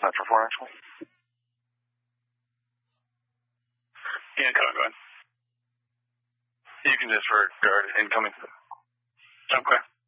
Metro 4, actually. Yeah, go ahead. You can disregard incoming. Okay.